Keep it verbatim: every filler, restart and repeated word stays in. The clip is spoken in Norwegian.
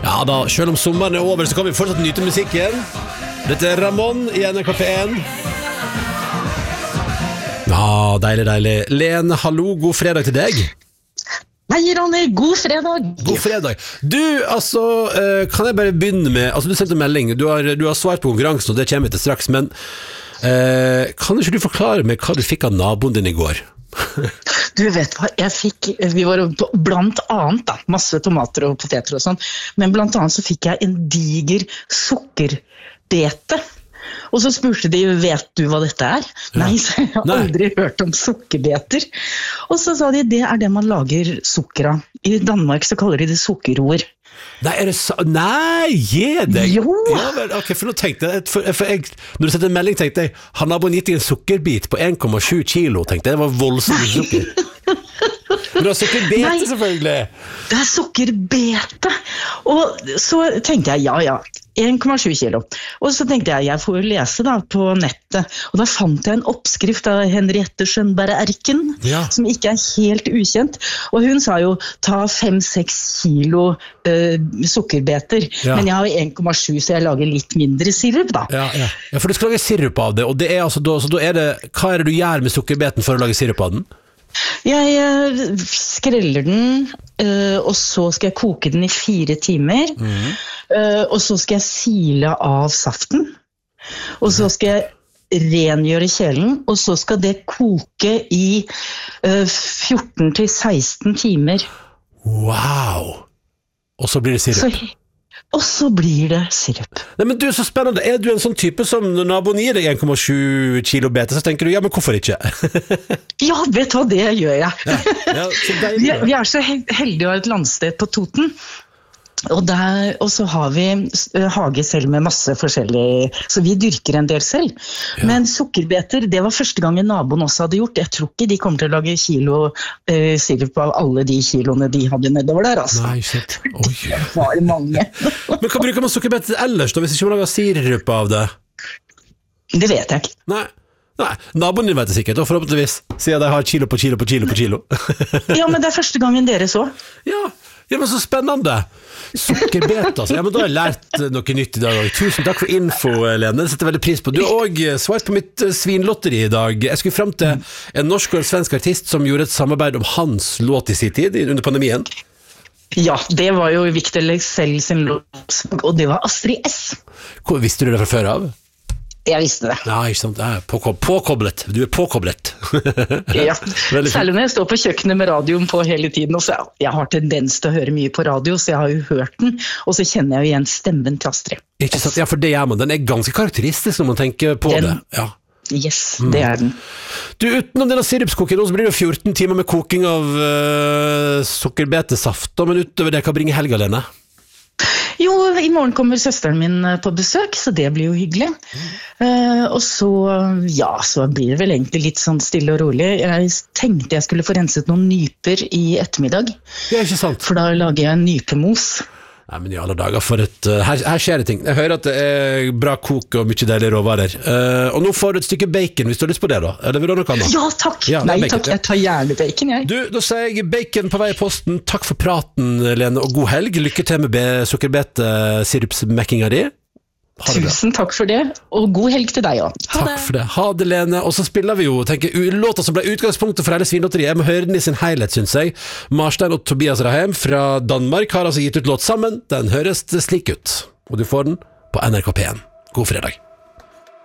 Ja da, selv om sommeren er over, så kan vi fortsatt nyte musikken. Dette er Ramon i N R K P én. Ja, deilig, deilig. Lene, hallo, god fredag til deg. Hei, Ronny, god fredag. God fredag. Du, altså, kan jeg bare begynne med, altså du sendte en melding, du har, du har svart på konkurransen, og det kommer vi til straks, men eh, kan ikke du forklare meg hva du fikk av naboen din i går? Du vet hva, jeg fikk, vi var blant annet da, masse tomater og poteter og sånn, men blant annet så fikk jeg en diger sukkerbete. Og så spurte de, vet du hva dette er? Ja. Nei, så jeg har aldri Nei. hørt om sukkerbeter. Og så sa de, det er det man lager sukker av. I Danmark så kaller de det sukkerroer. Nei, er det så... Nei, gi deg! Jo! Ja, men, ok, for nå tenkte jeg, for, for jeg når du sendte en melding tenkte jeg, han har bare gitt en sukkerbit på en komma sju kilo, tenkte jeg, det var voldsomt sukker. Men det var sukkerbete, Nei, selvfølgelig. Det er sukkerbete. Og så tenkte jeg, ja, ja, en komma sju kilo. Og så tenkte jeg, jeg får jo lese da på nettet. Og da fant jeg en oppskrift av Henriette Schönberg-Erken, ja. Som ikke er helt ukjent. Og hun sa jo, ta fem seks kilo uh, sukkerbeter. Ja. Men jeg har en komma sju, så jeg lager litt mindre sirup da. Ja, ja. Ja, for du skal lage sirup av det. Og det er altså, da, så da er det, hva er det du gjør med sukkerbeten for å lage sirup av den? Jeg uh, skreller den, uh, og så skal jeg koke den i fire timer, mm. uh, og så skal jeg sile av saften, og så skal jeg rengjøre kjelen, og så skal det koke i uh, fjorten til seksten timer. Wow! Og så blir det sirup. Så, og så blir det sirup. Nei, men du, så spennende. Er du en sånn type som når naboen gir deg en komma sju kilo bete, så tenker du, ja, men hvorfor ikke? Ja, vet du hva, det gjør jeg. Ja, ja, så deilig, vi, vi er så heldige å ha et landsted på Toten. Og, der, og så har vi hage selv med masse forskjellig, så vi dyrker en del selv. Ja. Men sukkerbeter, det var første gangen naboen også hadde gjort. Jeg tror ikke de kommer til å lage kilo uh, sirup av alle de kiloene de hadde nedover der, altså. Nei, shit. Oi. Det var mange. Men hva bruker man sukkerbeter ellers da, hvis ikke man lager sirup av det? Det vet jeg ikke. Nei. Nei, naboen din vet det sikkert, og forhåpentligvis sier de har kilo på kilo på kilo på kilo. Ja, men det er første gangen dere så. Ja, ja, men så spennende. Sukkerbete, altså. Ja, men da har jeg lært noe nytt i dag. Tusen takk for info, Lene. Det setter veldig pris på. Du har også svart på mitt svinlotteri i dag. Jeg skulle frem til en norsk og en svensk artist som gjorde et samarbeid om hans låt i sin tid, under pandemien. Ja, det var jo Victor Leksell sin låt, og det var Astrid S. Hvor, visste du det fra før av? Jeg visste det. Ja, ikke sant. Ja, påkob- påkoblet. Du er påkoblet. Ja, særlig når jeg står på kjøkkenet med radioen på hele tiden, og så jeg har tendens til å høre mye på radio, så jeg har jo hørt den, og så kjenner jeg jo igjen stemmen til Astrid. Ikke sant, ja, for det gjør man. Den er ganske karakteristisk når man tenker på den, det. Ja. Yes, det er den. Du, utenom denne sirupskoken, så blir det fjorten timer med koking av uh, sukkerbetesaft, men utover det, hva bringer helga, Lene? Jo, i morgen kommer søsteren min på besøk, så det blir jo hyggelig. Mm. Uh, og så, ja, så blir det vel egentlig litt sånn stille og rolig. Jeg tenkte jeg skulle få renset noen nyper i ettermiddag. Det er ikke sant. For da lager jeg nypemos. Nei, men i alle dager for et... Uh, her, her skjer det ting. Jeg hører at det er bra kok og mye deilige råvarer. Uh, og nå får du et stykke bacon hvis du har lyst på det da. Eller vil du ha noe annet? Ja, takk. Ja, Nei, bacon, takk. Jeg tar gjerne bacon, jeg. Du, da sier jeg bacon på vei i posten. Takk for praten, Lene, og god helg. Lykke til med sukkerbete-sirupsmekkinga di. Tusen takk for det, og god helg til deg også. Ha takk det. For det. Ha det, Lene. Og så spiller vi jo, tenker, låta som ble utgangspunktet for hele Svinlotteriet. Jeg må høre den i sin helhet, synes jeg. Marstein og Tobias Raheim fra Danmark har altså gitt ut låt sammen. Den høres slik ut. Og du får den på N R K P én. God fredag.